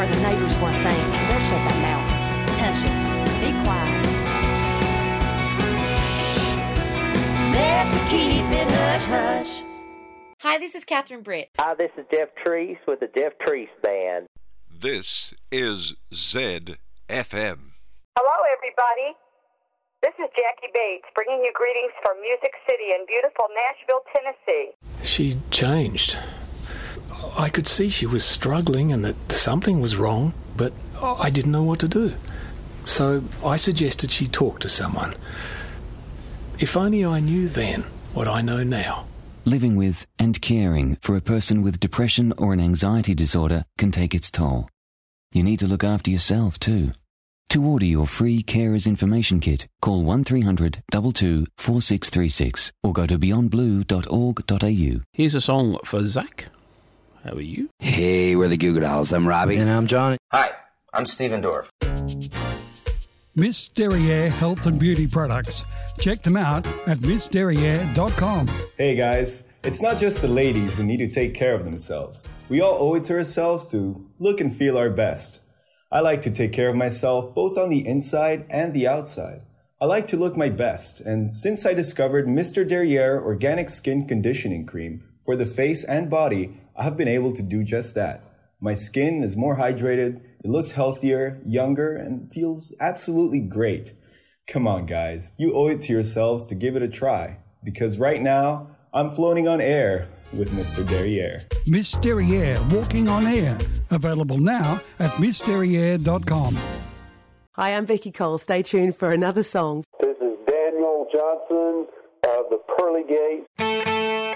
or the neighbors will think. They'll shut their mouth. Hush it. Be quiet. Best to keep it hush hush. Hi, this is Catherine Britt. Hi, this is Jeff Treese with the Jeff Treese Band. This is ZFM. Hello, everybody. This is Jackie Bates, bringing you greetings from Music City in beautiful Nashville, Tennessee. She changed. I could see she was struggling and that something was wrong, but I didn't know what to do. So I suggested she talk to someone. If only I knew then what I know now. Living with and caring for a person with depression or an anxiety disorder can take its toll. You need to look after yourself too. To order your free Carers Information Kit, call 1300 22 4636 or go to beyondblue.org.au. Here's a song for Zach. How are you? Hey, we're the Goo Goo Dolls. I'm Robbie. And I'm Johnny. Hi, I'm Stephen Dorff. Miss Derriere Health and Beauty Products. Check them out at missderriere.com. Hey guys, it's not just the ladies who need to take care of themselves. We all owe it to ourselves to look and feel our best. I like to take care of myself both on the inside and the outside. I like to look my best, and since I discovered Mr. Derriere Organic Skin Conditioning Cream for the face and body, I have been able to do just that. My skin is more hydrated, it looks healthier, younger, and feels absolutely great. Come on, guys. You owe it to yourselves to give it a try. Because right now, I'm floating on air with Mr. Derriere. Miss Derriere Walking on Air. Available now at missderriere.com. Hi, I'm Becky Cole. Stay tuned for another song. This is Daniel Johnson of the Pearly Gates.